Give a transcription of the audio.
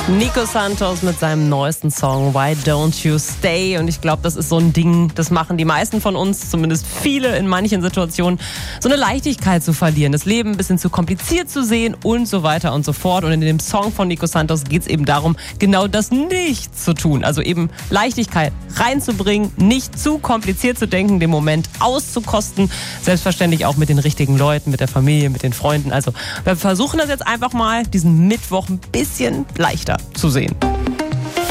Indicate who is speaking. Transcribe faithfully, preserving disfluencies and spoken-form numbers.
Speaker 1: Nico Santos mit seinem neuesten Song Why Don't You Stay, und ich glaube, das ist so ein Ding, das machen die meisten von uns, zumindest viele in manchen Situationen, so eine Leichtigkeit zu verlieren, das Leben ein bisschen zu kompliziert zu sehen und so weiter und so fort. Und in dem Song von Nico Santos geht es eben darum, genau das nicht zu tun, also eben Leichtigkeit reinzubringen, nicht zu kompliziert zu denken, den Moment auszukosten, selbstverständlich auch mit den richtigen Leuten, mit der Familie, mit den Freunden. Also wir versuchen das jetzt einfach mal, diesen Mittwoch ein bisschen leichter zu sehen.